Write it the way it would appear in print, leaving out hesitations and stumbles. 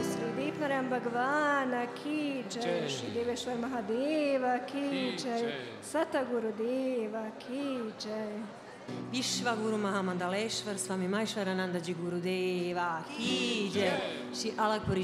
श्री दीपनारायण भगवान की जय, श्री देवेश्वर महादेव की जय, सतगुरुदेव की जय। Vishwaguru Mahamandaleshwar Swami Maishwarananda Ji Gurudeva ki jai, Shri Alakpuri